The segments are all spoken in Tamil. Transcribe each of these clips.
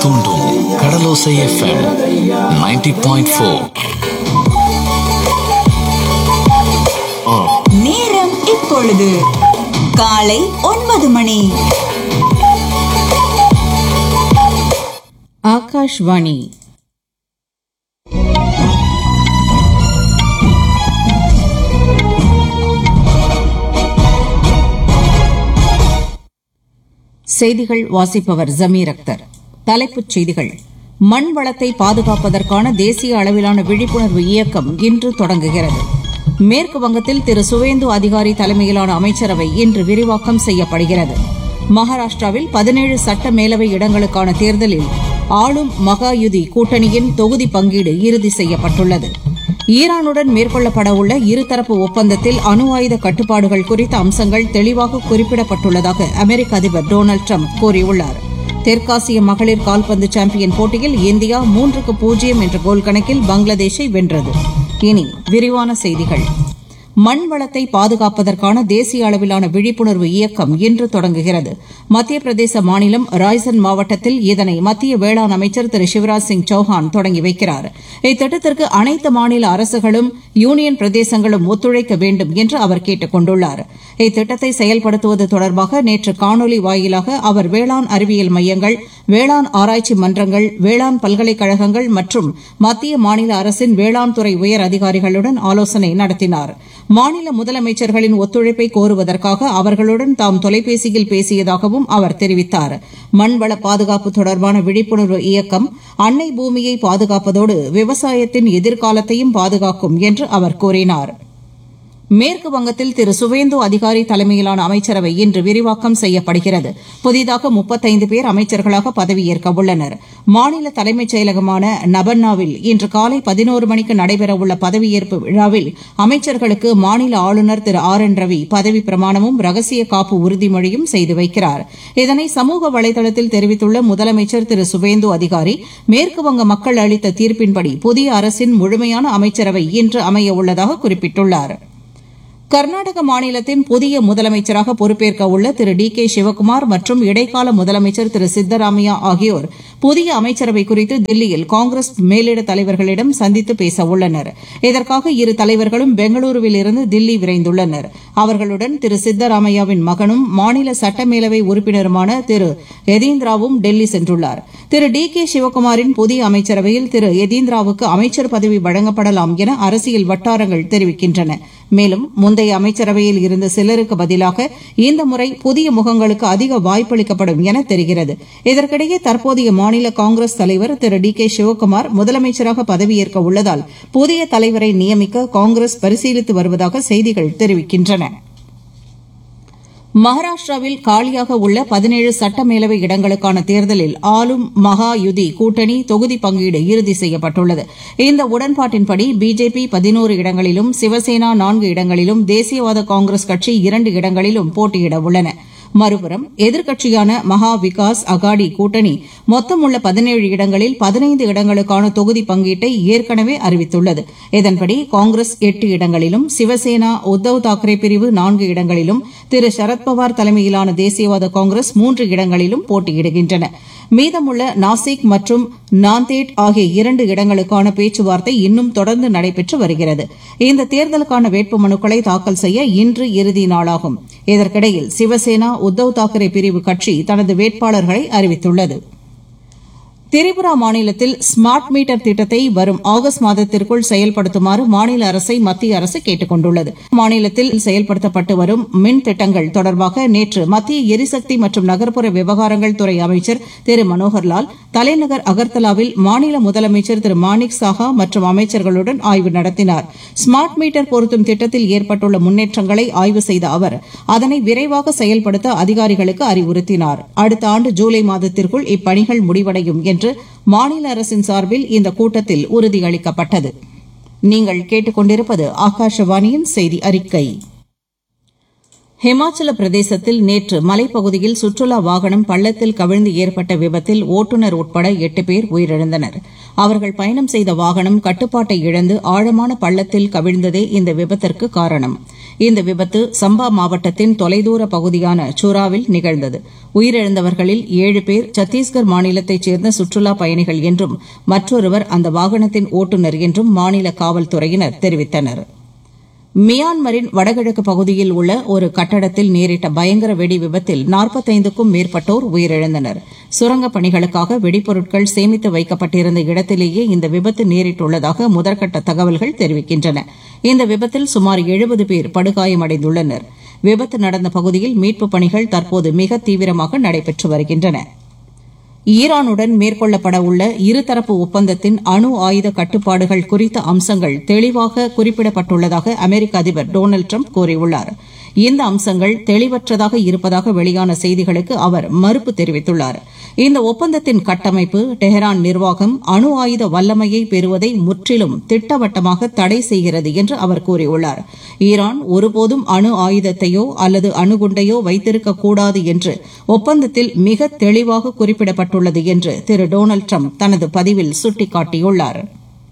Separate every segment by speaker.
Speaker 1: தூண்டும் கடலோசை FM 90.4.
Speaker 2: நேரம் இப்பொழுது காலை 9 மணி.
Speaker 3: ஆகாஷ்வாணி. செய்திகள் வாசிப்பவர் ஜமீர் அக்தர். தலைப்புச் செய்திகள். மண் வளத்தை பாதுகாப்பதற்கான தேசிய அளவிலான விழிப்புணர்வு இயக்கம் இன்று தொடங்குகிறது. மேற்கு வங்கத்தில் திரு சுவேந்து அதிகாரி தலைமையிலான அமைச்சரவை இன்று விரிவாக்கம் செய்யப்படுகிறது. மகாராஷ்டிராவில் 17 சட்ட மேலவை இடங்களுக்கான தேர்தலில் ஆளும் மகாயுதி கூட்டணியின் தொகுதி பங்கீடு இறுதி செய்யப்பட்டுள்ளது. ஈரானுடன் மேற்கொள்ளப்பட உள்ள இருதரப்பு ஒப்பந்தத்தில் அணு ஆயுத கட்டுப்பாடுகள் குறித்த அம்சங்கள் தெளிவாக குறிப்பிடப்பட்டுள்ளதாக அமெரிக்க அதிபர் டொனால்டு டிரம்ப் கூறியுள்ளார். தெற்காசிய மகளிர் கால்பந்து சாம்பியன் போட்டியில் இந்தியா 3-0 என்ற கோல் கணக்கில் பங்களாதேஷை வென்றது. இனி விரிவான செய்திகள். மண் வளத்தை பாதுகாப்பதற்கான தேசிய அளவிலான விழிப்புணர்வு இயக்கம் இன்று தொடங்குகிறது. மத்திய பிரதேச மாநிலம் ராய்சன் மாவட்டத்தில் இதனை மத்திய வேளாண் அமைச்சர் திரு சிவராஜ் சிங் சௌஹான் தொடங்கி வைக்கிறார். இத்திட்டத்திற்கு அனைத்து மாநில அரசுகளும் யூனியன் பிரதேசங்களும் ஒத்துழைக்க வேண்டும் என்று அவர் கேட்டுக் கொண்டுள்ளார். இத்திட்டத்தை செயல்படுத்துவது தொடர்பாக நேற்று காணொலி வாயிலாக அவர் வேளாண் அறிவியல் மையங்கள், வேளாண் ஆராய்ச்சி மன்றங்கள், வேளாண் பல்கலைக்கழகங்கள் மற்றும் மத்திய மாநில அரசின் வேளாண் துறை உயர் அதிகாரிகளுடன் ஆலோசனை நடத்தினார். மாநில முதலமைச்சர்களின் ஒத்துழைப்பை கோருவதற்காக அவர்களுடன் தாம் தொலைபேசியில் பேசியதாகவும் அவர் தெரிவித்தார். மண்வள பாதுகாப்பு தொடர்பான விழிப்புணர்வு இயக்கம் அன்னை பூமியை பாதுகாப்பதோடு விவசாயத்தின் எதிர்காலத்தையும் பாதுகாக்கும் என்று அவர் கூறினார். மேற்கு வங்கத்தில் திரு சுவேந்து அதிகாரி தலைமையிலான அமைச்சரவை இன்று விரிவாக்கம் செய்யப்படுகிறது. புதிதாக 35 பேர் அமைச்சர்களாக பதவியேற்க உள்ளனர். மாநில தலைமைச் செயலகமான நபன்னாவில் இன்று காலை 11 மணிக்கு நடைபெறவுள்ள பதவியேற்பு விழாவில் அமைச்சர்களுக்கு மாநில ஆளுநர் திரு RN ரவி பதவி பிரமாணமும் ரகசிய காப்பு உறுதிமொழியும் செய்து வைக்கிறார். இதனை சமூக வலைதளத்தில் தெரிவித்துள்ள முதலமைச்சர் திரு சுவேந்து அதிகாரி, மேற்கு வங்க மக்கள் அளித்த தீர்ப்பின்படி புதிய அரசின் முழுமையான அமைச்சரவை இன்று அமைய உள்ளதாக குறிப்பிட்டுள்ளார். கர்நாடக மாநிலத்தின் புதிய முதலமைச்சராக பொறுப்பேற்க உள்ள திரு DK சிவக்குமார் மற்றும் இடைக்கால முதலமைச்சர் திரு சித்தராமையா ஆகியோர் புதிய அமைச்சரவை குறித்து தில்லியில் காங்கிரஸ் மேலிட தலைவர்களிடம் சந்தித்து பேச உள்ளனர். இதற்காக இரு தலைவர்களும் பெங்களூருவில் இருந்து தில்லி விரைந்துள்ளனர். அவர்களுடன் திரு சித்தராமையாவின் மகனும் மாநில சட்டமேலவை உறுப்பினருமான திரு யதீந்திராவும் டெல்லி சென்றுள்ளார். திரு DK சிவக்குமாரின் புதிய அமைச்சரவையில் திரு யதீந்திராவுக்கு அமைச்சர் பதவி வழங்கப்படலாம் என அரசியல் வட்டாரங்கள் தெரிவிக்கின்றன. மேலும் முந்தைய அமைச்சரவையில் இருந்த சிலருக்கு பதிலாக இந்த முறை புதிய முகங்களுக்கு அதிக வாய்ப்பளிக்கப்படும் என தெரிகிறது. இதற்கிடையே தற்போதைய மாநில காங்கிரஸ் தலைவர் திரு DK சிவக்குமார் முதலமைச்சராக பதவியேற்க உள்ளதால் புதிய தலைவரை நியமிக்க காங்கிரஸ் பரிசீலித்து வருவதாக செய்திகள் தெரிவிக்கின்றன. மகாராஷ்டிராவில் காலியாக உள்ள 17 சட்ட மேலவை இடங்களுக்கான தேர்தலில் ஆளும் மகாயுதி கூட்டணி தொகுதி பங்கீடு இறுதி செய்யப்பட்டுள்ளது. இந்த உடன்பாட்டின்படி பிஜேபி 11 இடங்களிலும், சிவசேனா 4 இடங்களிலும், தேசியவாத காங்கிரஸ் கட்சி 2 இடங்களிலும் போட்டியிட உள்ளன. மறுபுறம் எதிர்க்கட்சியான மகா விகாஸ் அகாடி கூட்டணி மொத்தம் உள்ள 17 இடங்களில் 15 இடங்களுக்கான தொகுதி பங்கீட்டை ஏற்கனவே அறிவித்துள்ளது. இதன்படி காங்கிரஸ் 8 இடங்களிலும், சிவசேனா உத்தவ் தாக்கரே பிரிவு 4 இடங்களிலும், திரு சரத்பவார் தலைமையிலான தேசியவாத காங்கிரஸ் 3 இடங்களிலும் போட்டியிடுகின்றன. மீதமுள்ள நாசிக் மற்றும் நாந்தேட் ஆகிய 2 இடங்களுக்கான பேச்சுவார்த்தை இன்னும் தொடர்ந்து நடைபெற்று வருகிறது. இந்த தேர்தலுக்கான வேட்புமனுக்களை தாக்கல் செய்ய இன்று இறுதி நாளாகும். இதற்கிடையில் சிவசேனா உத்தவ் தாக்கரே பிரிவு கட்சி தனது வேட்பாளர்களை அறிவித்துள்ளது. திரிபுரா மாநிலத்தில் ஸ்மார்ட் மீட்டர் திட்டத்தை வரும் ஆகஸ்ட் மாதத்திற்குள் செயல்படுத்துமாறு மாநில அரசை மத்திய அரசு கேட்டுக் கொண்டுள்ளது. மாநிலத்தில் செயல்படுத்தப்பட்டு வரும் மின் திட்டங்கள் தொடர்பாக நேற்று மத்திய எரிசக்தி மற்றும் நகர்ப்புற விவகாரங்கள் துறை அமைச்சர் திரு மனோகர்லால் தலைநகர் அகர்தலாவில் மாநில முதலமைச்சர் திரு மாணிக் சாஹா மற்றும் அமைச்சர்களுடன் ஆய்வு நடத்தினார். ஸ்மார்ட் மீட்டர் பொருத்தும் திட்டத்தில் ஏற்பட்டுள்ள முன்னேற்றங்களை ஆய்வு செய்த அவர் அதனை விரைவாக செயல்படுத்த அதிகாரிகளுக்கு அறிவுறுத்தினார். அடுத்த ஆண்டு ஜூலை மாதத்திற்குள் இப்பணிகள் முடிவடையும் என்று மாநில அரசின் சார்பில் இந்த கூட்டத்தில் உறுதியளிக்கப்பட்டது. நீங்கள் கேட்டுக்கொண்டிருப்பது ஆகாஷவாணியின் செய்தி அறிக்கை. ஹிமாச்சல பிரதேசத்தில் நேற்று மலைப்பகுதியில் சுற்றுலா வாகனம் பள்ளத்தில் கவிழ்ந்து ஏற்பட்ட விபத்தில் ஓட்டுநர் உட்பட 8 பேர் உயிரிழந்தனர். அவர்கள் பயணம் செய்த வாகனம் கட்டுப்பாட்டை இழந்து ஆழமான பள்ளத்தில் கவிழ்ந்ததே இந்த விபத்திற்கு காரணம். இந்த விபத்து சம்பா மாவட்டத்தின் தொலைதூர பகுதியான சூராவில் நிகழ்ந்தது. உயிரிழந்தவர்களில் 7 பேர் சத்தீஸ்கர் மாநிலத்தைச் சேர்ந்த சுற்றுலா பயணிகள் என்றும் மற்றொருவர் அந்த வாகனத்தின் ஓட்டுநர் என்றும் மாநில காவல்துறையினர் தெரிவித்தனர். மியான்மரின் வடகிழக்கு பகுதியில் உள்ள ஒரு கட்டடத்தில் நேரிட்ட பயங்கர வெடி விபத்தில் 45க்கும் மேற்பட்டோர் உயிரிழந்தனர். சுரங்கப் பணிகளுக்காக வெடிப்பொருட்கள் சேமித்து வைக்கப்பட்டிருந்த இடத்திலேயே இந்த விபத்து நேரிட்டுள்ளதாக முதற்கட்ட தகவல்கள் தெரிவிக்கின்றன. இந்த விபத்தில் சுமார் 70 பேர் படுகாயமடைந்துள்ளனர். விபத்து நடந்த பகுதியில் மீட்புப் பணிகள் தற்போது மிக தீவிரமாக நடைபெற்று வருகின்றன. ஈரானுடன் மேற்கொள்ளப்பட உள்ள இருதரப்பு ஒப்பந்தத்தின் அணு ஆயுத கட்டுப்பாடுகள் குறித்த அம்சங்கள் தெளிவாக குறிப்பிடப்பட்டுள்ளதாக அமெரிக்க அதிபர் டொனால்டு டிரம்ப் கூறியுள்ளார். இந்த அம்சங்கள் தெளிவற்றதாக இருப்பதாக வெளியான செய்திகளுக்கு அவர் மறுப்பு தெரிவித்துள்ளார். இந்த ஒப்பந்தத்தின் கட்டமைப்பு டெஹரான் நிர்வாகம் அணு ஆயுத வல்லமையை பெறுவதை முற்றிலும் திட்டவட்டமாக தடை செய்கிறது என்று அவர் கூறியுள்ளார். ஈரான் ஒருபோதும் அணு ஆயுதத்தையோ அல்லது அணுகுண்டையோ வைத்திருக்கக்கூடாது என்று ஒப்பந்தத்தில் மிக தெளிவாக குறிப்பிடப்பட்டுள்ளது என்று திரு டொனால்டு டிரம்ப் தனது பதிவில் சுட்டிக்காட்டியுள்ளார்.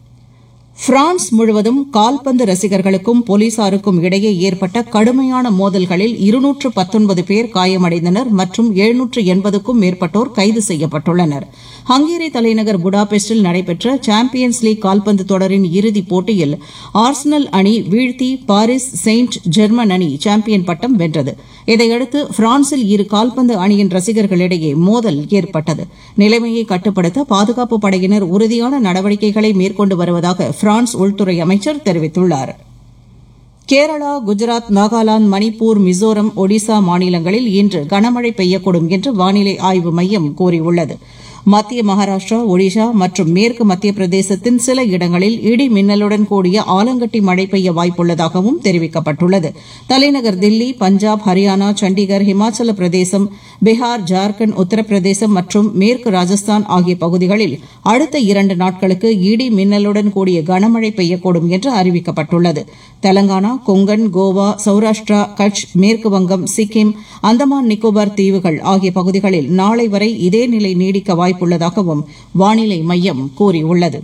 Speaker 3: பிரான்ஸ் முழுவதும் கால்பந்து ரசிகர்களுக்கும் போலீசாருக்கும் இடையே ஏற்பட்ட கடுமையான மோதல்களில் 219 பேர் காயமடைந்தனர் மற்றும் 780க்கும் மேற்பட்டோர் கைது செய்யப்பட்டுள்ளனர். ஹங்கேரி தலைநகர் புடாபெஸ்டில் நடைபெற்ற சாம்பியன்ஸ் லீக் கால்பந்து தொடரின் இறுதிப் போட்டியில் ஆர்சனல் அணி வீழ்த்தி பாரிஸ் செயின்ட் ஜெர்மன் அணி சாம்பியன் பட்டம் வென்றது. இதையடுத்து பிரான்சில் இரு கால்பந்து அணியின் ரசிகர்களிடையே மோதல் ஏற்பட்டது. நிலைமையை கட்டுப்படுத்த பாதுகாப்பு படையினர் உறுதியான நடவடிக்கைகளை மேற்கொண்டு வருவதாக பிரான்ஸ் உள்துறை அமைச்சர் தெரிவித்துள்ளார். கேரளா, குஜராத், நாகாலாந்து, மணிப்பூர், மிசோரம், ஒடிசா மாநிலங்களில் இன்று கனமழை பெய்யக்கூடும் என்று வானிலை ஆய்வு மையம் கூறியுள்ளது. மத்திய மகாராஷ்டிரா, ஒடிஷா மற்றும் மேற்கு மத்திய பிரதேசத்தின் சில இடங்களில் இடி மின்னலுடன் கூடிய ஆலங்கட்டி மழை பெய்ய வாய்ப்புள்ளதாகவும் தெரிவிக்கப்பட்டுள்ளது. தலைநகர் தில்லி, பஞ்சாப், ஹரியானா, சண்டிகர், இமாச்சல பிரதேசம், பீகார், ஜார்க்கண்ட், உத்தரப்பிரதேசம் மற்றும் மேற்கு ராஜஸ்தான் ஆகிய பகுதிகளில் அடுத்த 2 நாட்களுக்கு இடி மின்னலுடன் கூடிய கனமழை பெய்யக்கூடும் என்று அறிவிக்கப்பட்டுள்ளது. தெலங்கானா, கொங்கன், கோவா, சௌராஷ்டிரா, கட்ச், மேற்கு வங்கம், சிக்கிம், அந்தமான் நிக்கோபார் தீவுகள் ஆகிய பகுதிகளில் நாளை வரை இதே நிலை நீடிக்க வாய்ப்புள்ளதாகவும் வானிலை மையம் கூறியுள்ளது.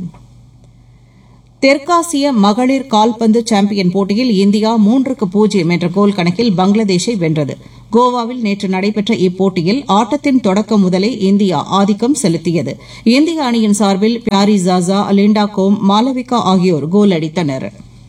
Speaker 3: தெற்காசிய மகளிர் கால்பந்து சாம்பியன் போட்டியில் இந்தியா 3-0 என்ற கோல் கணக்கில் பங்களாதேஷை வென்றது. கோவாவில் நேற்று நடைபெற்ற இப்போட்டியில் ஆட்டத்தின் தொடக்கம் முதலே இந்தியா ஆதிக்கம் செலுத்தியது. இந்திய அணியின் சார்பில் பியாரி ஜாசா, லிண்டா கோம், மாலவிகா ஆகியோர் கோல் அடித்தனர்.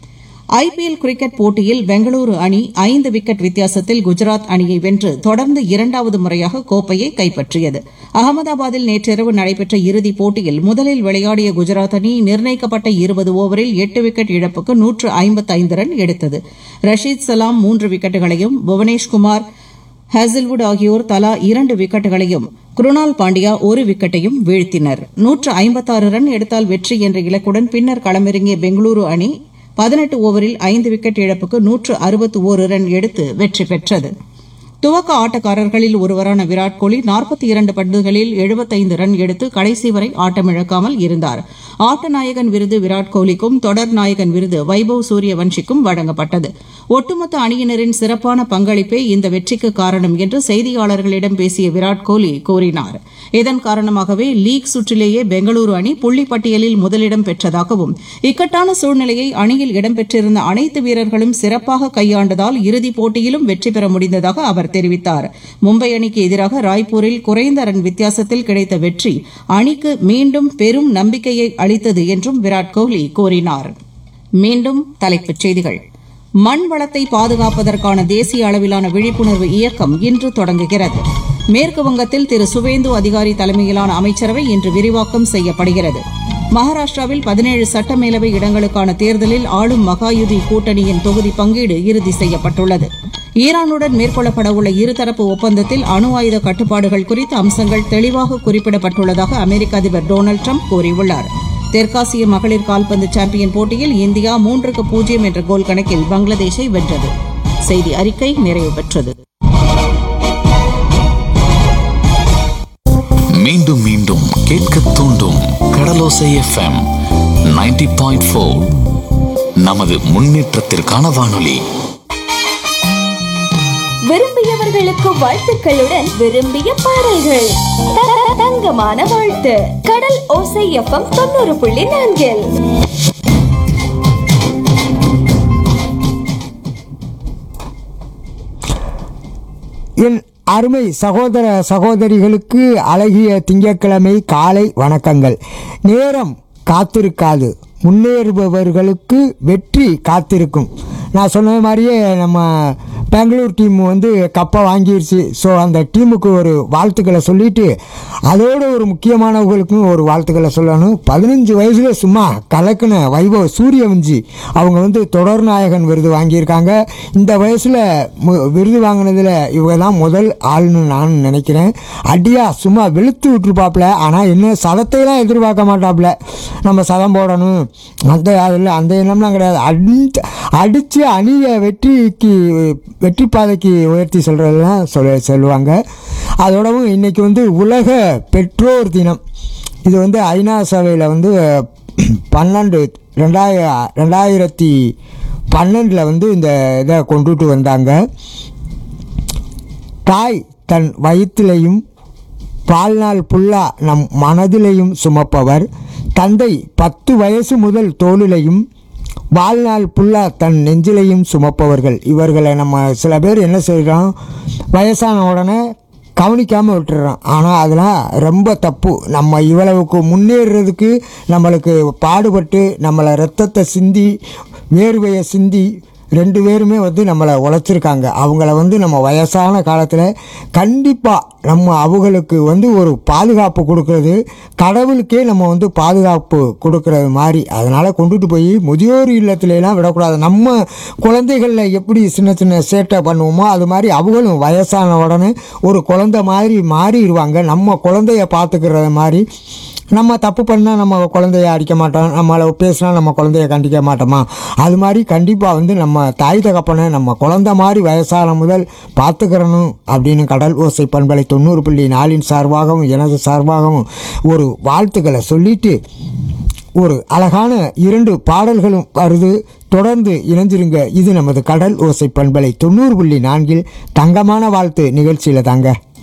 Speaker 3: ஐபிஎல் கிரிக்கெட் போட்டியில் பெங்களூரு அணி 5 விக்கெட் வித்தியாசத்தில் குஜராத் அணியை வென்று தொடர்ந்து 2வது முறையாக கோப்பையை கைப்பற்றியது. அகமதாபாத்தில் நேற்றிரவு நடைபெற்ற இறுதிப் போட்டியில் முதலில் விளையாடிய குஜராத் அணி நிர்ணயிக்கப்பட்ட 20 ஓவரில் 8 விக்கெட் இழப்புக்கு 155 ரன் எடுத்தது. ரஷீத் சலாம் 3 விக்கெட்டுகளையும், புவனேஷ்குமார், ஹேசில்வுட் ஆகியோர் தலா 2 விக்கெட்டுகளையும், குருணால் பாண்டியா 1 விக்கெட்டையும் வீழ்த்தினர். 156 ரன் எடுத்தால் வெற்றி என்ற இலக்குடன் பின்னர் களமிறங்கிய பெங்களூரு அணி 18 ஓவரில் 5 விக்கெட் இழப்புக்கு 161 ரன் எடுத்து வெற்றி பெற்றது. துவக்க ஆட்டக்காரர்களில் ஒருவரான விராட் கோலி 42 பந்துகளில் 75 ரன் எடுத்து கடைசி வரை ஆட்டமிழக்காமல் இருந்தார். ஆட்ட நாயகன் விருது விராட் கோலிக்கும் தொடர் நாயகன் விருது வைபவ் சூரியவன்ஷிக்கும் வழங்கப்பட்டது. ஒட்டுமொத்த அணியினரின் சிறப்பான பங்களிப்பே இந்த வெற்றிக்கு காரணம் என்று செய்தியாளர்களிடம் பேசிய விராட் கோலி கூறினார். இதன் காரணமாகவே லீக் சுற்றிலேயே பெங்களூரு அணி புள்ளி பட்டியலில் முதலிடம் பெற்றதாகவும் இக்கட்டான சூழ்நிலையை அணியில் இடம்பெற்றிருந்த அனைத்து வீரர்களும் சிறப்பாக கையாண்டதால் இறுதிப் போட்டியிலும் வெற்றி பெற முடிந்ததாக அவர் தெரிவித்தார். மும்பை அணிக்கு எதிராக ராய்ப்பூரில் குறைந்த ரன் வித்தியாசத்தில் கிடைத்த வெற்றி அணிக்கு மீண்டும் பெரும் நம்பிக்கையை அளித்தது என்றும் விராட் கோலி கூறினார். மீண்டும் தலைப்புச் செய்திகள். மண் வளத்தை பாதுகாப்பதற்கான தேசிய அளவிலான விழிப்புணர்வு இயக்கம் இன்று தொடங்குகிறது. மேற்கு வங்கத்தில் திரு சுவேந்து அதிகாரி தலைமையிலான அமைச்சரவை இன்று விரிவாக்கம் செய்யப்படுகிறது. மகாராஷ்டிராவில் 17 சட்டமேலவை இடங்களுக்கான தேர்தலில் ஆளும் மகாயுதி கூட்டணியின் தொகுதி பங்கீடு இறுதி செய்யப்பட்டுள்ளது. ஈரானுடன் மேற்கொள்ளப்படவுள்ள இருதரப்பு ஒப்பந்தத்தில் அணு ஆயுத கட்டுப்பாடுகள் குறித்த அம்சங்கள் தெளிவாக குறிப்பிடப்பட்டுள்ளதாக அமெரிக்க அதிபர் டொனால்டு டிரம்ப் கூறியுள்ளார். தெற்காசிய மகளிர் கால்பந்து சாம்பியன் போட்டியில் இந்தியா 3-0 என்ற கோல் கணக்கில் பங்களாதேஷை வென்றது. செய்தி அறிக்கை நிறைவு பெற்றது.
Speaker 1: மீண்டும் மீண்டும் கேட்க தூண்டும் கடலோசை எஃப்எம் 90.4 நமது முன்னேற்றத்திற்கான வானொலி.
Speaker 4: விரும்பியவர்களுக்கு வாழ்த்துக்களுடன் விரும்பிய பாடல்கள். தங்கமான வாழ்த்து. கடல் ஓசை எஃப்எம் 90.4.
Speaker 5: என் அருமை சகோதர சகோதரிகளுக்கு அழகிய திங்கட்கிழமை காலை வணக்கங்கள். நேரம் காத்திருக்காது, முன்னேறுபவர்களுக்கு வெற்றி காத்திருக்கும். நான் சொன்ன மாதிரியே நம்ம பெங்களூர் டீம் வந்து கப்பை வாங்கிருச்சு. ஸோ அந்த டீமுக்கு ஒரு வாழ்த்துக்களை சொல்லிட்டு அதோட ஒரு முக்கியமானவர்களுக்கும் ஒரு வாழ்த்துக்களை சொல்லணும். 15 வயசில் சும்மா கலக்கின வைபவ் சூரியவஞ்சி அவங்க வந்து தொடர் நாயகன் விருது வாங்கியிருக்காங்க. இந்த வயசில் விருது வாங்கினதில் இவங்க தான் முதல் ஆள்னு நான் நினைக்கிறேன். அடியா சும்மா வெளுத்து விட்டுருப்பாப்புல. ஆனால் என்ன சதத்தையெல்லாம் எதிர்பார்க்க மாட்டாப்புல. நம்ம சதம் போடணும் அந்த எண்ணம்லாம் கிடையாது. அடித்து அணியை வெற்றி பாதைக்கு உயர்த்தி சொல்கிறதெல்லாம் சொல்லுவாங்க. அதோடவும் இன்றைக்கி வந்து உலக பெற்றோர் தினம். இது வந்து ஐநா சபையில் வந்து 2012 வந்து இந்த இதை கொண்டுட்டு வந்தாங்க. தாய் தன் வயிற்றிலையும் வாழ்நாள் புல்லா நம் மனதிலையும் சுமப்பவர். தந்தை 10 வயசு முதல் தோளிலையும் வாழ்நாள் புல்லா தன் நெஞ்சிலையும் சுமப்பவர்கள். இவர்களை நம்ம சில பேர் என்ன செய்கிறோம், வயசான உடனே கவனிக்காமல் விட்டுறோம். ஆனால் அதெல்லாம் ரொம்ப தப்பு. நம்ம இவ்வளவுக்கு முன்னேறதுக்கு நம்மளுக்கு பாடுபட்டு நம்மளை ரத்தத்தை சிந்தி வேர்வையை சிந்தி 2 பேருமே வந்து நம்மளை உழைச்சிருக்காங்க. அவங்கள வந்து நம்ம வயசான காலத்தில் கண்டிப்பாக நம்ம அவங்களுக்கு வந்து ஒரு பாதுகாப்பு கொடுக்கறது, கடவுளுக்கே நம்ம வந்து பாதுகாப்பு கொடுக்கறது மாதிரி. அதனால் கொண்டுட்டு போய் முதியோர் இல்லத்துலலாம் விடக்கூடாது. நம்ம குழந்தைகளில் எப்படி சின்ன சின்ன சேட்டை பண்ணுவோமோ அது மாதிரி அவங்களும் வயசான உடனே ஒரு குழந்தை மாதிரி மாறிடுவாங்க. நம்ம குழந்தைய பார்த்துக்கிறது மாதிரி. நம்ம தப்பு பண்ணால் நம்ம குழந்தைய அடிக்க மாட்டோம், நம்மளை பேசினா நம்ம குழந்தைய கண்டிக்க மாட்டோமா? அது மாதிரி கண்டிப்பாக வந்து நம்ம தாய் தகப்பனை நம்ம குழந்தை மாதிரி வயசான முதல் பார்த்துக்கிறணும் அப்படின்னு கடல் ஓசை பண்பலை 90.4 சார்பாகவும் எனது சார்பாகவும் ஒரு வாழ்த்துக்களை சொல்லிட்டு ஒரு அழகான 2 பாடல்களும் வருது. தொடர்ந்து இணைஞ்சிருங்க. இது நமது கடல் ஓசை பண்பலை 90.4 தங்கமான வாழ்த்து நிகழ்ச்சியில் தாங்க.